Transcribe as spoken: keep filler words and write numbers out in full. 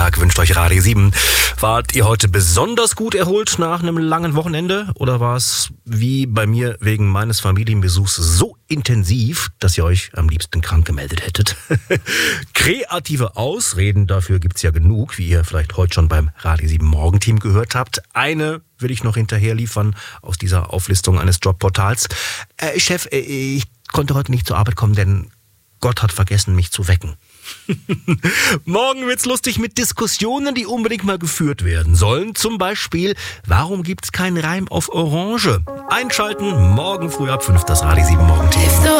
Tag wünscht euch Radio sieben. Wart ihr heute besonders gut erholt nach einem langen Wochenende? Oder war es wie bei mir wegen meines Familienbesuchs so intensiv, dass ihr euch am liebsten krank gemeldet hättet? Kreative Ausreden dafür gibt's ja genug, wie ihr vielleicht heute schon beim Radio sieben Morgenteam gehört habt. Eine will ich noch hinterher liefern aus dieser Auflistung eines Jobportals. Äh, Chef, äh, ich konnte heute nicht zur Arbeit kommen, denn Gott hat vergessen, mich zu wecken. Morgen wird's lustig mit Diskussionen, die unbedingt mal geführt werden sollen. Zum Beispiel, warum gibt's keinen Reim auf Orange? Einschalten, morgen früh ab fünf das Radio sieben Morgenteam.